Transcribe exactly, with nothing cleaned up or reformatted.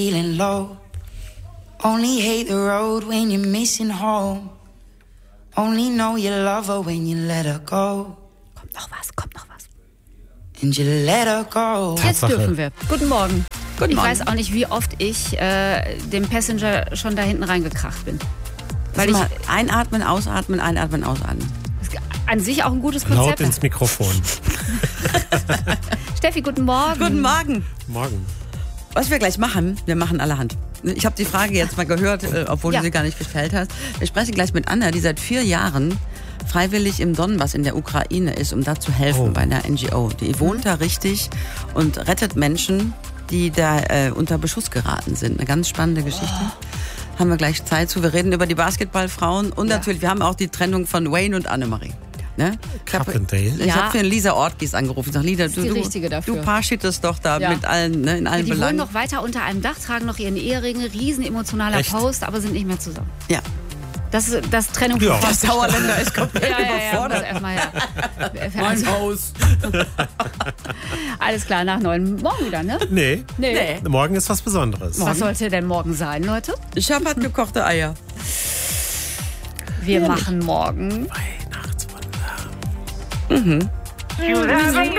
Feeling low. Only hate the road when you're missing home. Only know you love her when you let her go. Kommt noch was, kommt noch was. And you let her go. Jetzt dürfen wir. Guten Morgen. Guten ich Morgen. weiß auch nicht, wie oft ich äh, dem Passenger schon da hinten reingekracht bin. Weil ich mal einatmen, ausatmen, einatmen, ausatmen. an sich auch ein gutes Laut Konzept. ins Mikrofon. Steffi, guten Morgen. Guten Morgen. Morgen. Was wir gleich machen, wir machen allerhand. Ich habe die Frage jetzt mal gehört, äh, obwohl Ja. du sie gar nicht gestellt hast. Wir sprechen gleich mit Anna, die seit vier Jahren freiwillig im Donbass in der Ukraine ist, um da zu helfen Oh. bei einer N G O. Die wohnt da richtig und rettet Menschen, die da äh, unter Beschuss geraten sind. Eine ganz spannende Geschichte. Oh. Haben wir gleich Zeit zu. Wir reden über die Basketballfrauen und Ja. natürlich, wir haben auch die Trennung von Wayne und Annemarie. Ne? Ich habe Carpendale. Ja. hab für Lisa Ortgies angerufen. Ich sag, Lisa, du, die du, Richtige dafür. du parschitest doch da Ja. mit allen, ne, in allen Die wohnen Belangen. noch weiter unter einem Dach, tragen noch ihren Eheringe, riesen emotionaler Echt? Post, aber sind nicht mehr zusammen. Ja. Das ist das Trennung Ja. von Das Sauerländer ist komplett ja, ja, ja, überfordert. muss erstmal her. Mein Also, Haus. alles klar, nach neun. Morgen wieder, ne? Nee. Nee. Morgen ist was Besonderes. Was sollte denn morgen sein, Leute? Ich habe halt gekochte Eier. Wir machen morgen Weihnachtswunder. You love me